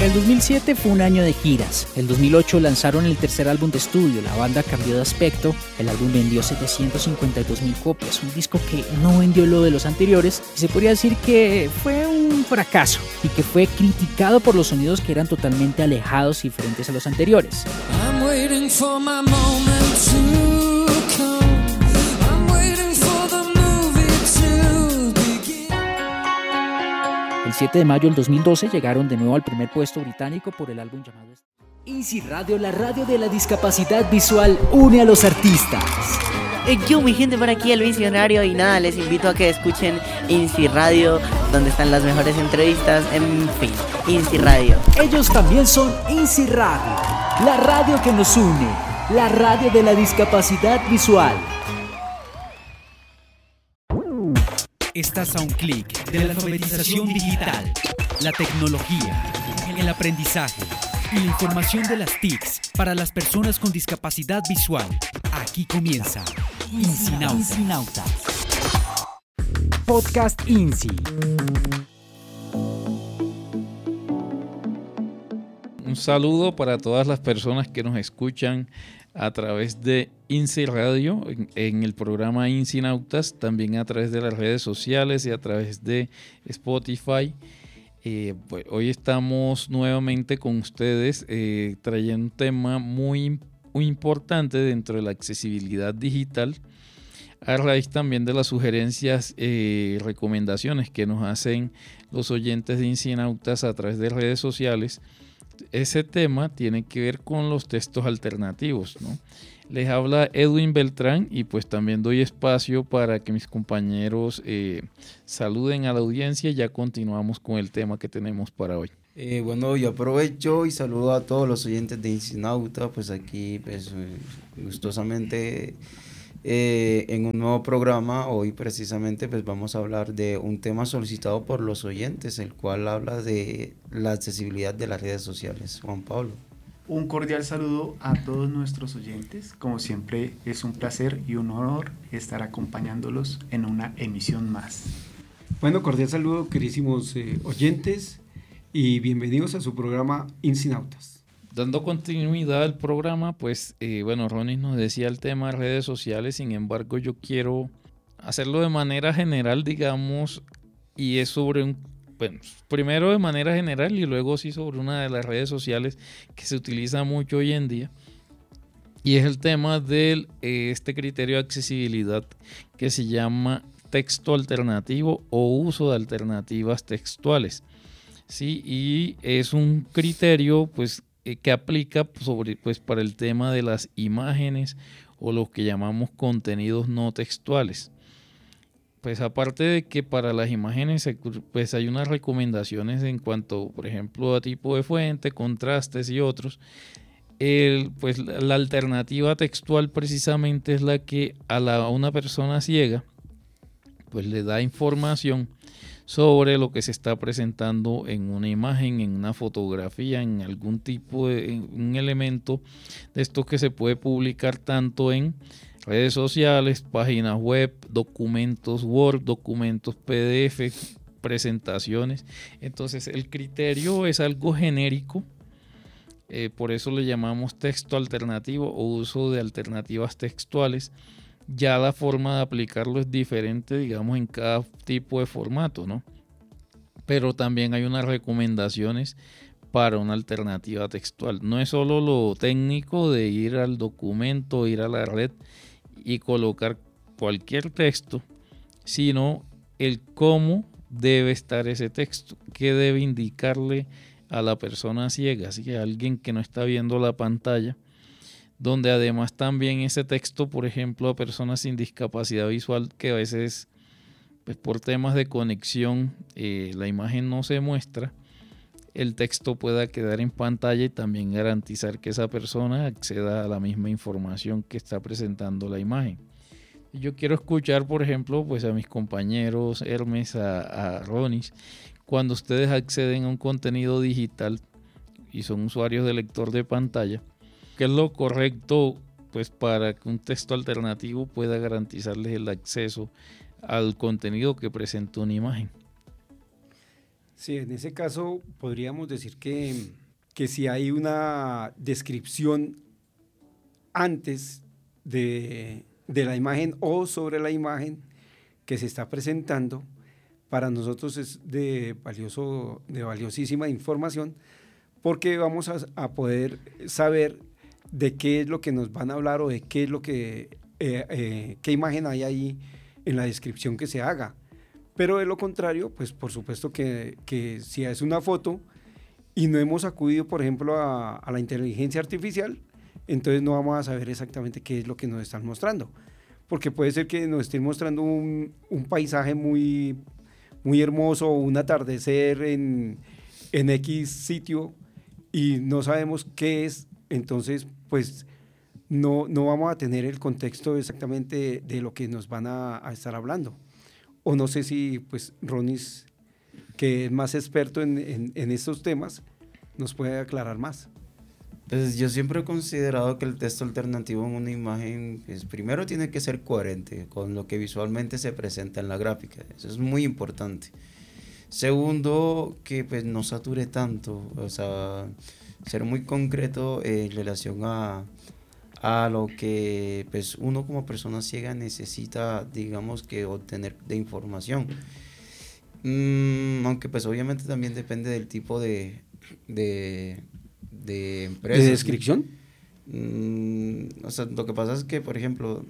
El 2007 fue un año de giras. El 2008 lanzaron el tercer álbum de estudio, la banda cambió de aspecto. El álbum vendió 752,000 copias, un disco que no vendió lo de los anteriores y se podría decir que fue un fracaso y que fue criticado por los sonidos que eran totalmente alejados y diferentes a los anteriores. I'm waiting for my moment to come. I'm waiting for the movie to begin. El 7 de mayo del 2012 llegaron de nuevo al primer puesto británico por el álbum llamado INSI Radio, la radio de la discapacidad visual, une a los artistas. Yo, mi gente, por aquí el visionario, y nada, les invito a que escuchen INSI Radio, donde están las mejores entrevistas, en fin, INSI Radio. Ellos también son INSI Radio, la radio que nos une, la radio de la discapacidad visual. Estás a un clic de la alfabetización digital, la tecnología, el aprendizaje y la información de las TICs para las personas con discapacidad visual. Aquí comienza INSInautas. Podcast INSI. Un saludo para todas las personas que nos escuchan a través de INSI Radio, en el programa INSInautas, también a través de las redes sociales y a través de Spotify. Pues hoy estamos nuevamente con ustedes trayendo un tema muy importante dentro de la accesibilidad digital, a raíz también de las sugerencias y recomendaciones que nos hacen los oyentes de INSInautas a través de redes sociales. Ese tema tiene que ver con los textos alternativos, ¿no? Les habla Edwin Beltrán y pues también doy espacio para que mis compañeros saluden a la audiencia y ya continuamos con el tema que tenemos para hoy. Bueno, yo aprovecho y saludo a todos los oyentes de INSInauta, pues aquí pues, gustosamente en un nuevo programa. Hoy precisamente pues vamos a hablar de un tema solicitado por los oyentes, el cual habla de la accesibilidad de las redes sociales. Juan Pablo. Un cordial saludo a todos nuestros oyentes. Como siempre es un placer y un honor estar acompañándolos en una emisión más. Bueno, cordial saludo, queridísimos oyentes, y bienvenidos a su programa INSInautas. Dando continuidad al programa, pues bueno, Ronnie nos decía el tema de redes sociales, sin embargo yo quiero hacerlo de manera general, digamos, y es sobre bueno, primero de manera general y luego sí sobre una de las redes sociales que se utiliza mucho hoy en día, y es el tema de este criterio de accesibilidad que se llama texto alternativo o uso de alternativas textuales. Sí, y es un criterio pues que aplica para el tema de las imágenes o lo que llamamos contenidos no textuales. Pues aparte de que para las imágenes pues hay unas recomendaciones en cuanto, por ejemplo, a tipo de fuente, contrastes y otros. Pues la alternativa textual precisamente es la que a una persona ciega pues le da información sobre lo que se está presentando en una imagen, en una fotografía, en algún tipo de un elemento de esto que se puede publicar tanto en redes sociales, páginas web, documentos Word, documentos PDF, presentaciones. Entonces el criterio es algo genérico, por eso le llamamos texto alternativo o uso de alternativas textuales. Ya la forma de aplicarlo es diferente, digamos, en cada tipo de formato, ¿no? Pero también hay unas recomendaciones para una alternativa textual. No es solo lo técnico de ir al documento, ir a la red y colocar cualquier texto, sino el cómo debe estar ese texto, qué debe indicarle a la persona ciega, así que a alguien que no está viendo la pantalla, donde además también ese texto, por ejemplo, a personas sin discapacidad visual que a veces pues por temas de conexión la imagen no se muestra, el texto pueda quedar en pantalla y también garantizar que esa persona acceda a la misma información que está presentando la imagen. Yo quiero escuchar, por ejemplo, pues a mis compañeros Hermes, a Ronis, cuando ustedes acceden a un contenido digital y son usuarios de lector de pantalla, ¿qué es lo correcto pues para que un texto alternativo pueda garantizarles el acceso al contenido que presenta una imagen? Sí, en ese caso podríamos decir que si hay una descripción antes de la imagen o sobre la imagen que se está presentando, para nosotros es de valiosísima información, porque vamos a poder saber de qué es lo que nos van a hablar o de qué es lo que qué imagen hay ahí en la descripción que se haga. Pero de lo contrario, pues por supuesto que si es una foto y no hemos acudido, por ejemplo, a la inteligencia artificial, entonces no vamos a saber exactamente qué es lo que nos están mostrando. Porque puede ser que nos estén mostrando un paisaje muy, muy hermoso, un atardecer en X sitio y no sabemos qué es, entonces pues no vamos a tener el contexto exactamente de lo que nos van a estar hablando. O no sé si pues Ronis, que es más experto en estos temas, nos puede aclarar más. Pues yo siempre he considerado que el texto alternativo en una imagen, pues, primero tiene que ser coherente con lo que visualmente se presenta en la gráfica. Eso es muy importante. Segundo, que pues no sature tanto, o sea, ser muy concreto en relación a lo que pues uno como persona ciega necesita, digamos, que obtener de información. Aunque pues obviamente también depende del tipo de empresa. ¿De descripción? O sea, lo que pasa es que, por ejemplo,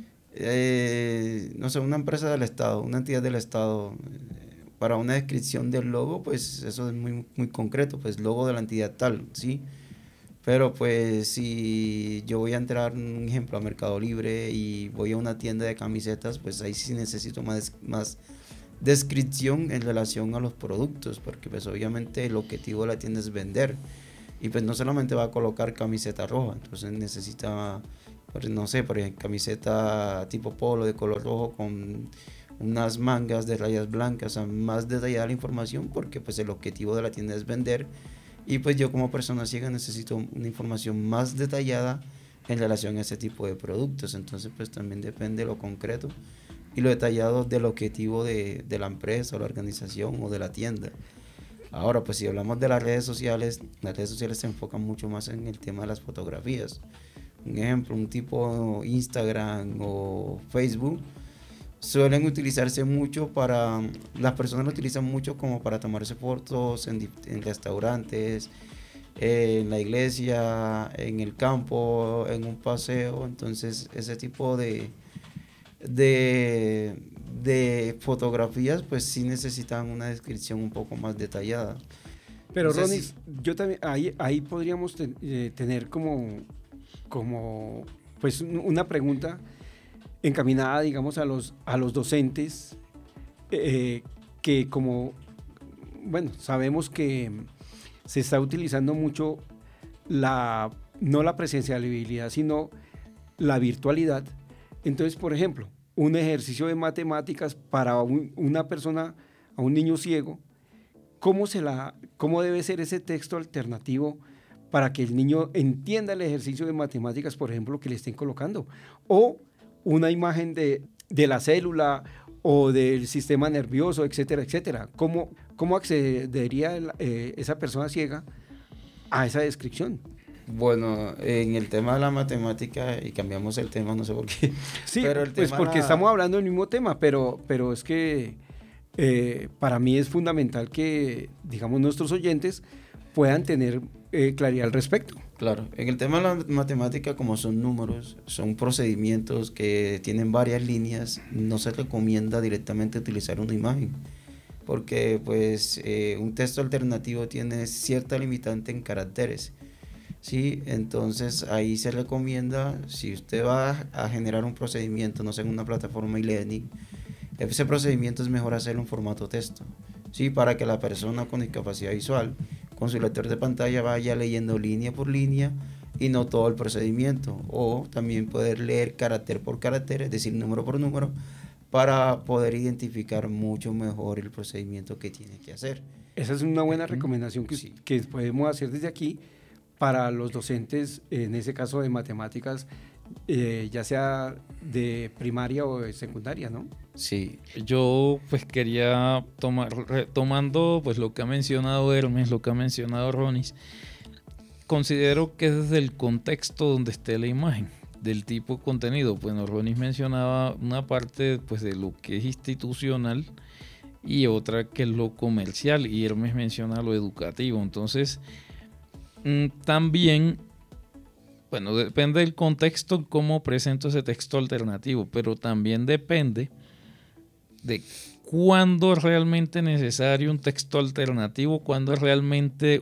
no sé, una empresa del Estado, una entidad del Estado, para una descripción del logo, pues eso es muy, muy concreto, pues logo de la entidad tal, ¿sí? Pero pues si yo voy a entrar, un ejemplo, a Mercado Libre y voy a una tienda de camisetas, pues ahí sí necesito más descripción en relación a los productos, porque pues obviamente el objetivo de la tienda es vender. Y pues no solamente va a colocar camiseta roja, entonces necesita, no sé, por ejemplo, camiseta tipo polo de color rojo con unas mangas de rayas blancas, o sea, más detallada la información, porque pues el objetivo de la tienda es vender. Y pues yo como persona ciega necesito una información más detallada en relación a ese tipo de productos. Entonces pues también depende de lo concreto y lo detallado del objetivo de la empresa o la organización o de la tienda. Ahora pues si hablamos de las redes sociales se enfocan mucho más en el tema de las fotografías. Un ejemplo, un tipo Instagram o Facebook suelen utilizarse mucho las personas lo utilizan mucho como para tomarse fotos en restaurantes, en la iglesia, en el campo, en un paseo. Entonces ese tipo de fotografías pues sí necesitan una descripción un poco más detallada. Pero Entonces, Ronis, yo también ahí podríamos tener como pues una pregunta encaminada, digamos, a los docentes, que como, bueno, sabemos que se está utilizando mucho no la presencialidad, sino la virtualidad. Entonces, por ejemplo, un ejercicio de matemáticas para una persona, a un niño ciego, ¿cómo debe ser ese texto alternativo para que el niño entienda el ejercicio de matemáticas, por ejemplo, que le estén colocando? O una imagen de la célula o del sistema nervioso, etcétera, etcétera. ¿Cómo accedería esa persona ciega a esa descripción? Bueno, en el tema de la matemática, y cambiamos el tema, no sé por qué. Sí, pero el pues tema porque estamos hablando del mismo tema, pero es que para mí es fundamental que, digamos, nuestros oyentes puedan tener claridad al respecto. Claro, en el tema de la matemática, como son números, son procedimientos que tienen varias líneas, no se recomienda directamente utilizar una imagen, porque pues un texto alternativo tiene cierta limitante en caracteres, ¿sí? Entonces ahí se recomienda, si usted va a generar un procedimiento, no sé, en una plataforma e-learning, ese procedimiento es mejor hacerlo en formato texto, ¿sí? Para que la persona con discapacidad visual con su lector de pantalla vaya leyendo línea por línea y no todo el procedimiento, o también poder leer carácter por carácter, es decir, número por número, para poder identificar mucho mejor el procedimiento que tiene que hacer. Esa es una buena recomendación que podemos hacer desde aquí para los docentes, en ese caso de matemáticas, ya sea de primaria o de secundaria, ¿no? Sí. Yo pues quería tomando pues lo que ha mencionado Hermes, lo que ha mencionado Ronis, considero que es desde el contexto donde esté la imagen, del tipo de contenido. Bueno, Ronis mencionaba una parte pues de lo que es institucional y otra que es lo comercial, y Hermes menciona lo educativo. Entonces, también, bueno, depende del contexto cómo presento ese texto alternativo, pero también depende de cuándo es realmente necesario un texto alternativo, cuándo es realmente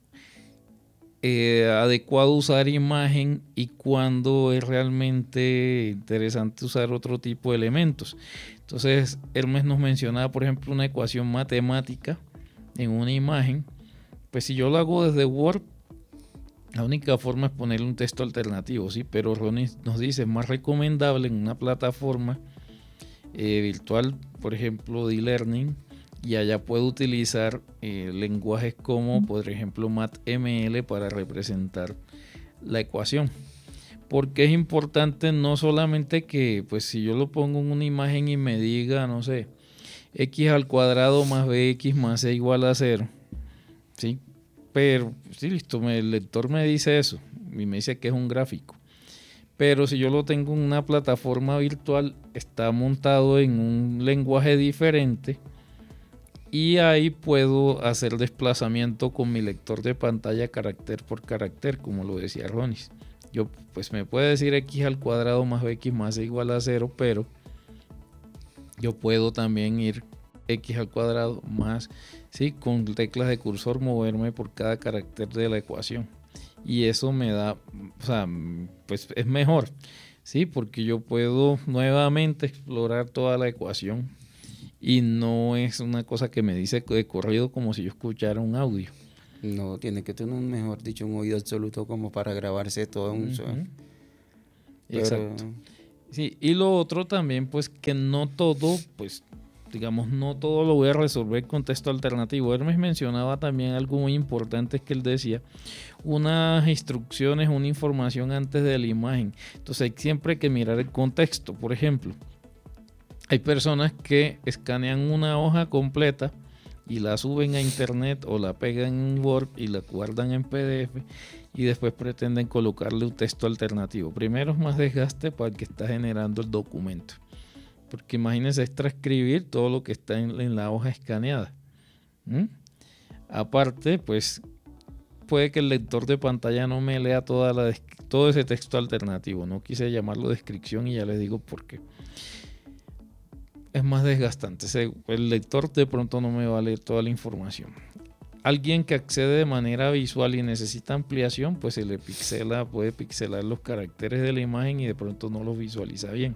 adecuado usar imagen y cuándo es realmente interesante usar otro tipo de elementos. Entonces, Hermes nos mencionaba, por ejemplo, una ecuación matemática en una imagen. Pues si yo lo hago desde Word, la única forma es ponerle un texto alternativo, ¿sí? Pero Ronnie nos dice, es más recomendable en una plataforma virtual, por ejemplo, de e-learning, y allá puedo utilizar lenguajes como, por ejemplo, MathML para representar la ecuación. Porque es importante no solamente que, pues si yo lo pongo en una imagen y me diga, no sé, x al cuadrado más bx más c igual a 0, ¿sí? Pero, sí, listo, el lector me dice eso y me dice que es un gráfico. Pero si yo lo tengo en una plataforma virtual, está montado en un lenguaje diferente y ahí puedo hacer desplazamiento con mi lector de pantalla carácter por carácter, como lo decía Ronis. Yo, pues me puede decir x al cuadrado más bx más c igual a 0, pero yo puedo también ir x al cuadrado más, ¿sí? Con teclas de cursor moverme por cada carácter de la ecuación. Y eso me da, o sea, pues es mejor, ¿sí? Porque yo puedo nuevamente explorar toda la ecuación y no es una cosa que me dice de corrido como si yo escuchara un audio. No, tiene que tener mejor dicho, un oído absoluto como para grabarse todo un solo. Exacto. Sí, y lo otro también, pues que no todo, pues digamos, no todo lo voy a resolver con texto alternativo. Hermes mencionaba también algo muy importante, es que él decía unas instrucciones, una información antes de la imagen. Entonces hay siempre que mirar el contexto. Por ejemplo, hay personas que escanean una hoja completa y la suben a internet o la pegan en Word y la guardan en PDF y después pretenden colocarle un texto alternativo. Primero es más desgaste para el que está generando el documento, porque imagínense, es transcribir todo lo que está en la hoja escaneada. Aparte, pues puede que el lector de pantalla no me lea todo ese texto alternativo. No quise llamarlo descripción y ya les digo por qué. Es más desgastante. El lector de pronto no me va a leer toda la información. Alguien que accede de manera visual y necesita ampliación, pues se le puede pixelar los caracteres de la imagen y de pronto no los visualiza bien.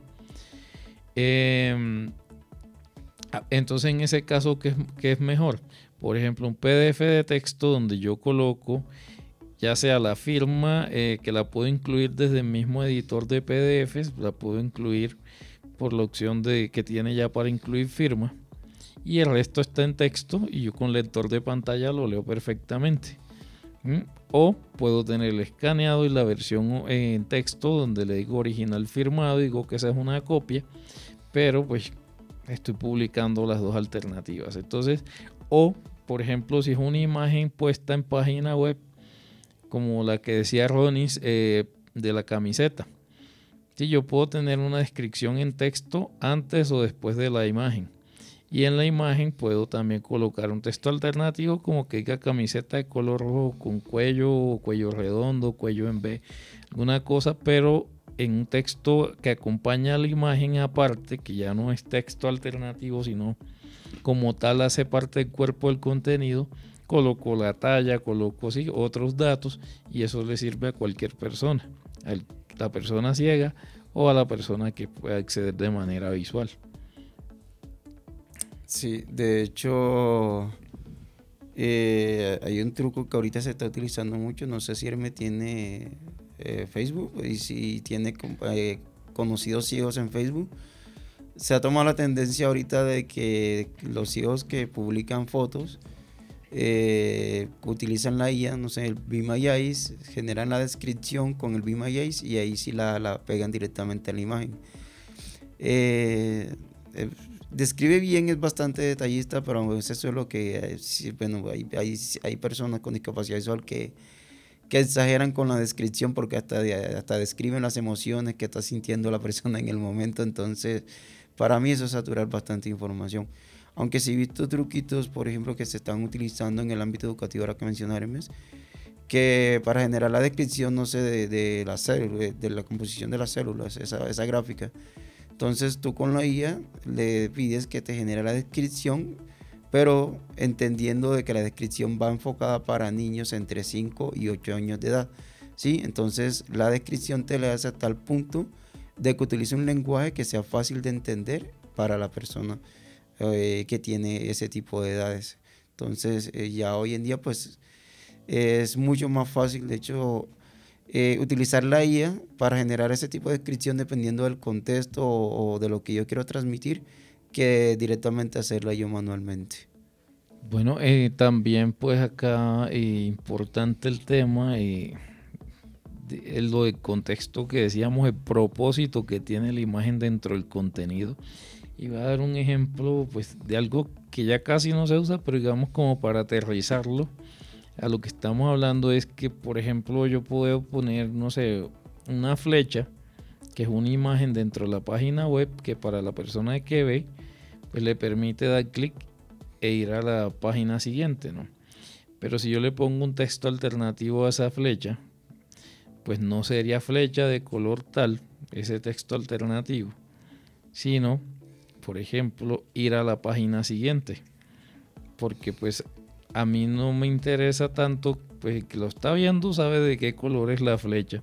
Entonces en ese caso, ¿qué es mejor? Por ejemplo, un PDF de texto donde yo coloco ya sea la firma, que la puedo incluir desde el mismo editor de PDFs, la puedo incluir por la opción que tiene ya para incluir firma, y el resto está en texto y yo con lector de pantalla lo leo perfectamente. O puedo tener el escaneado y la versión en texto donde le digo original firmado, digo que esa es una copia, pero pues estoy publicando las dos alternativas. Entonces, o por ejemplo, si es una imagen puesta en página web como la que decía Ronis, de la camiseta, sí, yo puedo tener una descripción en texto antes o después de la imagen. Y en la imagen puedo también colocar un texto alternativo como que diga camiseta de color rojo con cuello redondo, cuello en V, alguna cosa, pero en un texto que acompaña a la imagen aparte, que ya no es texto alternativo, sino como tal hace parte del cuerpo del contenido. Coloco la talla, coloco otros datos y eso le sirve a cualquier persona, a la persona ciega o a la persona que pueda acceder de manera visual. Sí, de hecho hay un truco que ahorita se está utilizando mucho, no sé si Hermes tiene Facebook y si tiene conocidos ciegos en Facebook. Se ha tomado la tendencia ahorita de que los ciegos que publican fotos utilizan la IA, no sé, el Be My Eyes, generan la descripción con el Be My Eyes y ahí sí la pegan directamente a la imagen. Describe bien, es bastante detallista, pero eso es lo que, bueno, hay personas con discapacidad visual que exageran con la descripción porque hasta describen las emociones que está sintiendo la persona en el momento. Entonces, para mí eso es saturar bastante información. Aunque sí he visto truquitos, por ejemplo, que se están utilizando en el ámbito educativo, ahora que mencioné, Hermes, que para generar la descripción, no sé, de la célula, de la composición de las células, esa gráfica. Entonces tú con la IA le pides que te genere la descripción, pero entendiendo de que la descripción va enfocada para niños entre 5 y 8 años de edad, ¿sí? Entonces la descripción te la hace hasta el punto de que utilice un lenguaje que sea fácil de entender para la persona que tiene ese tipo de edades. Entonces ya hoy en día pues es mucho más fácil, de hecho, utilizar la IA para generar ese tipo de descripción dependiendo del contexto o de lo que yo quiero transmitir, que directamente hacerla yo manualmente. Bueno, también pues acá importante el tema, lo de contexto que decíamos, el propósito que tiene la imagen dentro del contenido. Y voy a dar un ejemplo pues de algo que ya casi no se usa, pero digamos como para aterrizarlo a lo que estamos hablando, es que por ejemplo yo puedo poner, no sé, una flecha, que es una imagen dentro de la página web que para la persona que ve pues le permite dar clic e ir a la página siguiente, ¿no? Pero si yo le pongo un texto alternativo a esa flecha, pues no sería flecha de color tal, ese texto alternativo, sino, por ejemplo, ir a la página siguiente, porque pues a mí no me interesa tanto, pues el que lo está viendo sabe de qué color es la flecha.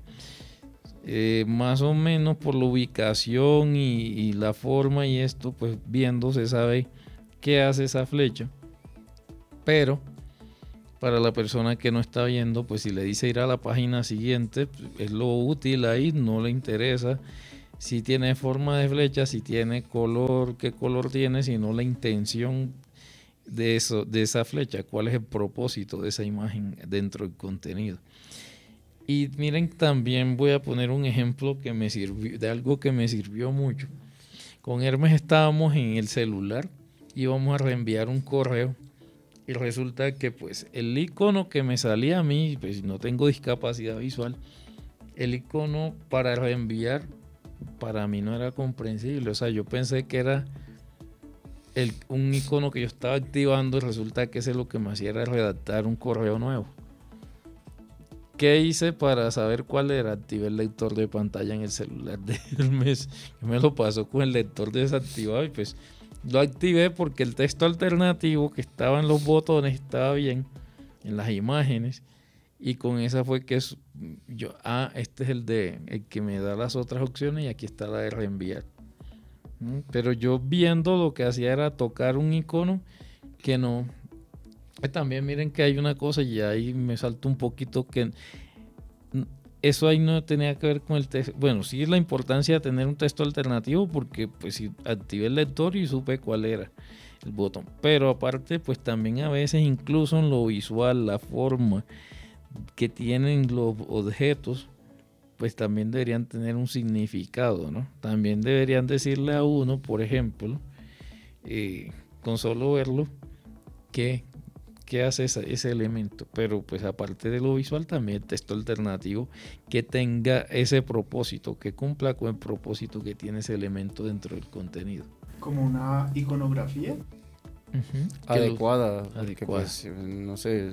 Más o menos por la ubicación y la forma y esto, pues viendo se sabe qué hace esa flecha. Pero para la persona que no está viendo, pues si le dice ir a la página siguiente, pues es lo útil ahí, no le interesa si tiene forma de flecha, si tiene color, qué color tiene, sino la intención de eso, de esa flecha, cuál es el propósito de esa imagen dentro del contenido. Y miren, también voy a poner un ejemplo que me sirvió, de algo que me sirvió mucho. Con Hermes estábamos en el celular, íbamos a reenviar un correo y resulta que pues el icono que me salía a mí, pues no tengo discapacidad visual, el icono para reenviar para mí no era comprensible. O sea, yo pensé que era un icono que yo estaba activando y resulta que ese es lo que me hacía era redactar un correo nuevo. ¿Qué hice para saber cuál era? Activé el lector de pantalla en el celular de Hermes. Me lo pasó con el lector desactivado y pues lo activé porque el texto alternativo que estaba en los botones estaba bien en las imágenes y con esa fue que yo, este es el que me da las otras opciones y aquí está la de reenviar. Pero yo viendo lo que hacía era tocar un icono que no. También miren que hay una cosa y ahí me saltó un poquito que eso ahí no tenía que ver con el texto. Bueno, sí es la importancia de tener un texto alternativo porque pues si activé el lector y supe cuál era el botón. Pero aparte pues también a veces incluso en lo visual, la forma que tienen los objetos pues también deberían tener un significado, ¿no? También deberían decirle a uno, por ejemplo, con solo verlo, qué hace ese elemento. Pero pues aparte de lo visual, también el texto alternativo que tenga ese propósito, que cumpla con el propósito que tiene ese elemento dentro del contenido. Como una iconografía. Adecuada. Pues, no sé,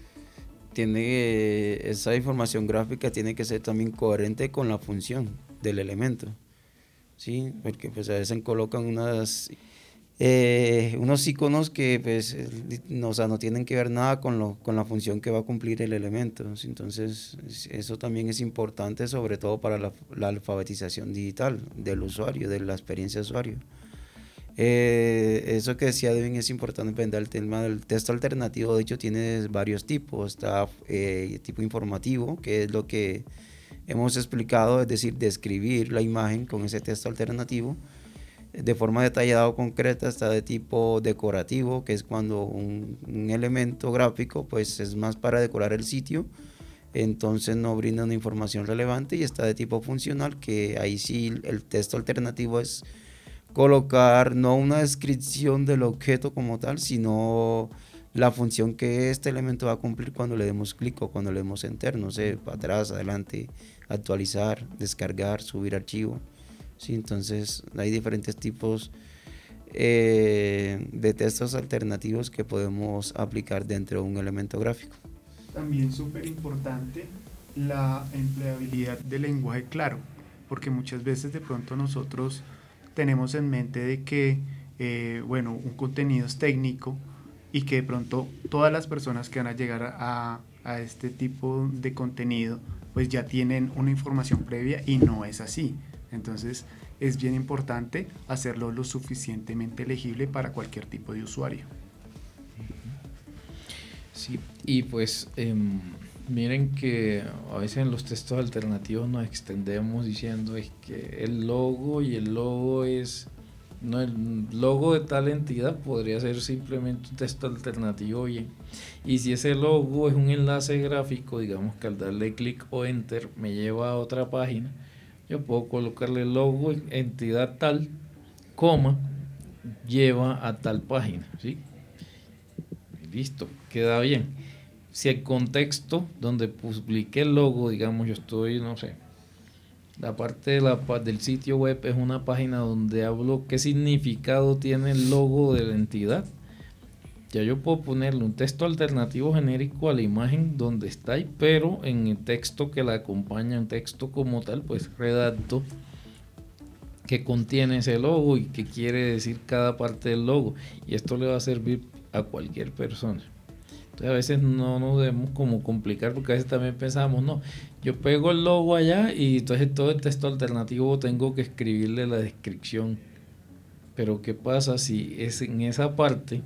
esa información gráfica tiene que ser también coherente con la función del elemento, ¿sí? Porque pues a veces colocan unos iconos que pues no tienen que ver nada con la función que va a cumplir el elemento. Entonces eso también es importante, sobre todo para la alfabetización digital del usuario, de la experiencia de usuario. Eso que decía Edwin es importante aprender el tema del texto alternativo. De hecho tiene varios tipos. Está tipo informativo, que es lo que hemos explicado, es decir, describir la imagen con ese texto alternativo. de forma detallada o concreta, está de tipo decorativo, que es cuando un elemento gráfico pues es más para decorar el sitio, entonces no brinda una información relevante, y está de tipo funcional, que ahí sí el texto alternativo es colocar no una descripción del objeto como tal, sino la función que este elemento va a cumplir cuando le demos clic o cuando le demos enter, no sé, para atrás, adelante, actualizar, descargar, subir archivo. Sí, entonces hay diferentes tipos de textos alternativos que podemos aplicar dentro de un elemento gráfico. También súper importante la empleabilidad del lenguaje claro, porque muchas veces de pronto nosotros tenemos en mente de que un contenido es técnico y que de pronto todas las personas que van a llegar a este tipo de contenido pues ya tienen una información previa, y no es así. Entonces es bien importante hacerlo lo suficientemente legible para cualquier tipo de usuario. Sí, y pues miren que a veces en los textos alternativos nos extendemos diciendo es que el logo es, no, el logo de tal entidad podría ser simplemente un texto alternativo bien, y si ese logo es un enlace gráfico, digamos que al darle clic o enter me lleva a otra página, yo puedo colocarle logo entidad tal, coma, lleva a tal página, ¿sí? Listo, queda bien. Si el contexto donde publiqué el logo, digamos, yo estoy, no sé, la parte del sitio web es una página donde hablo qué significado tiene el logo de la entidad, ya yo puedo ponerle un texto alternativo genérico a la imagen donde está ahí, pero en el texto que la acompaña, un texto como tal, pues redacto qué contiene ese logo y qué quiere decir cada parte del logo, y esto le va a servir a cualquier persona. Entonces a veces no nos debemos como complicar, porque a veces también pensamos, no, yo pego el logo allá y entonces todo el texto alternativo tengo que escribirle la descripción. Pero ¿qué pasa si es en esa parte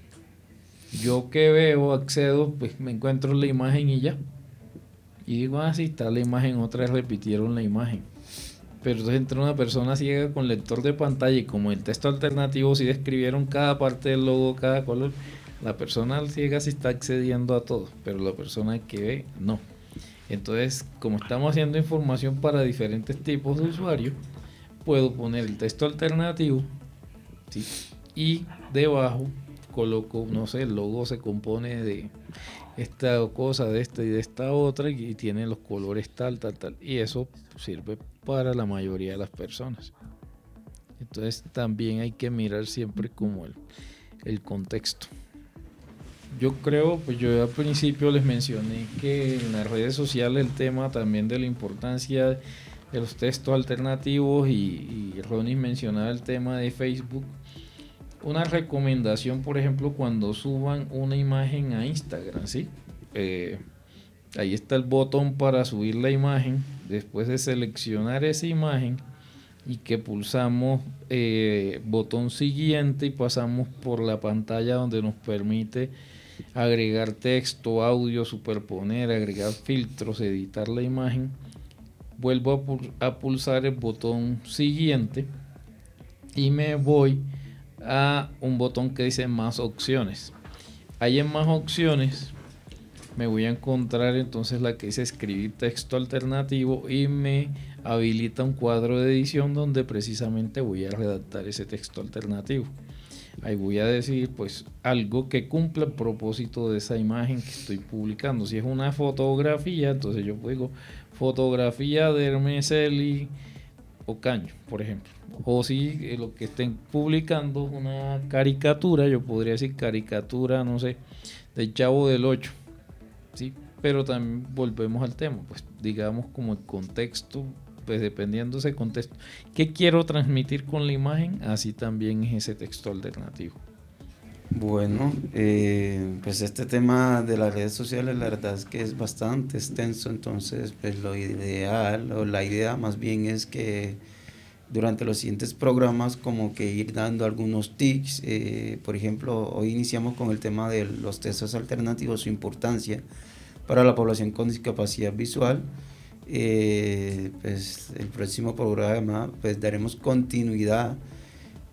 yo que veo, accedo, pues me encuentro la imagen y ya? Y digo, sí, está la imagen, otra vez repitieron la imagen. Pero entonces entre una persona ciega con lector de pantalla y como el texto alternativo sí describieron cada parte del logo, cada color, la persona ciega sí está accediendo a todo, pero la persona que ve no. Entonces, como estamos haciendo información para diferentes tipos de usuarios, puedo poner el texto alternativo, ¿sí? Y debajo coloco, no sé, el logo se compone de esta cosa, de esta y de esta otra, y tiene los colores tal, y eso sirve para la mayoría de las personas. Entonces también hay que mirar siempre como el contexto. Yo creo, pues yo al principio les mencioné que en las redes sociales el tema también de la importancia de los textos alternativos, y Ronnie mencionaba el tema de Facebook. Una recomendación, por ejemplo, cuando suban una imagen a Instagram, ¿sí? Ahí está el botón para subir la imagen. Después de seleccionar esa imagen y que pulsamos botón siguiente y pasamos por la pantalla donde nos permite agregar texto, audio, superponer, agregar filtros, editar la imagen, vuelvo a pulsar el botón siguiente y me voy a un botón que dice más opciones. Ahí en más opciones me voy a encontrar entonces la que dice escribir texto alternativo, y me habilita un cuadro de edición donde precisamente voy a redactar ese texto alternativo. Ahí voy a decir pues algo que cumpla el propósito de esa imagen que estoy publicando. Si es una fotografía, entonces yo digo fotografía de Hermes Eli Ocaño, por ejemplo. O si lo que estén publicando es una caricatura, yo podría decir caricatura, no sé, del Chavo del 8, ¿sí? Pero también volvemos al tema, pues digamos como el contexto, pues dependiendo de ese contexto, ¿qué quiero transmitir con la imagen? Así también es ese texto alternativo. Bueno, pues este tema de las redes sociales la verdad es que es bastante extenso, entonces pues lo ideal o la idea más bien es que durante los siguientes programas como que ir dando algunos tips. Por ejemplo, hoy iniciamos con el tema de los textos alternativos, su importancia para la población con discapacidad visual. Pues el próximo programa pues daremos continuidad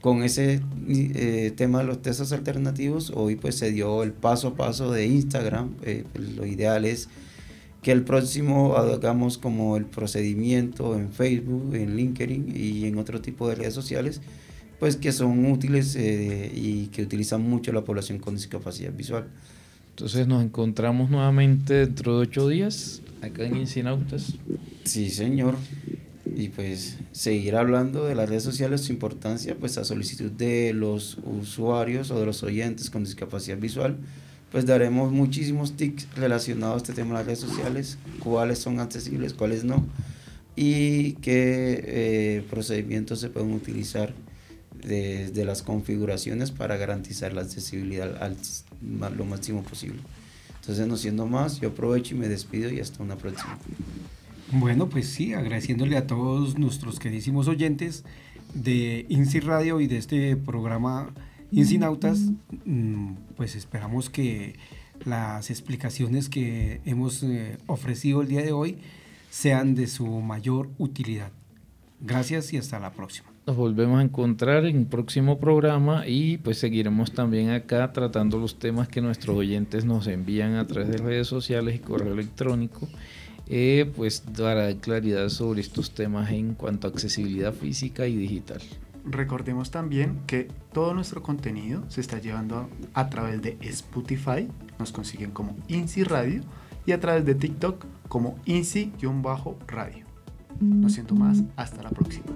con ese tema de los testos alternativos, hoy pues se dio el paso a paso de Instagram. Lo ideal es que el próximo hagamos como el procedimiento en Facebook, en LinkedIn y en otro tipo de redes sociales, pues que son útiles y que utilizan mucho la población con discapacidad visual. Entonces nos encontramos nuevamente dentro de 8 días acá en Incinautas. Sí, señor. Y pues seguir hablando de las redes sociales, su importancia, pues a solicitud de los usuarios o de los oyentes con discapacidad visual, pues daremos muchísimos tips relacionados a este tema de las redes sociales, cuáles son accesibles, cuáles no, y qué procedimientos se pueden utilizar desde las configuraciones para garantizar la accesibilidad lo máximo posible. Entonces, no siendo más, yo aprovecho y me despido y hasta una próxima. Bueno, pues sí, agradeciéndole a todos nuestros queridísimos oyentes de INSI Radio y de este programa Incinautas, pues esperamos que las explicaciones que hemos ofrecido el día de hoy sean de su mayor utilidad. Gracias y hasta la próxima. Nos volvemos a encontrar en un próximo programa y pues seguiremos también acá tratando los temas que nuestros oyentes nos envían a través de redes sociales y correo electrónico, pues dará claridad sobre estos temas en cuanto a accesibilidad física y digital. Recordemos también que todo nuestro contenido se está llevando a través de Spotify, nos consiguen como INSI Radio, y a través de TikTok como INSI-radio. No siento más, hasta la próxima.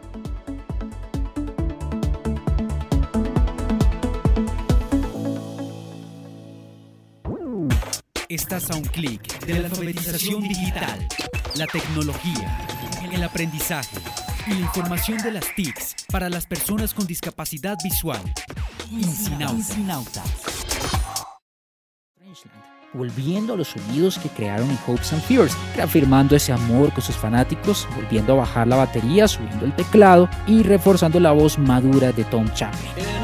Estás a un clic de la alfabetización digital, la tecnología, el aprendizaje y la información de las TICs para las personas con discapacidad visual. Incinautas. Volviendo a los sonidos que crearon en Hopes and Fears, reafirmando ese amor con sus fanáticos, volviendo a bajar la batería, subiendo el teclado y reforzando la voz madura de Tom Chaplin.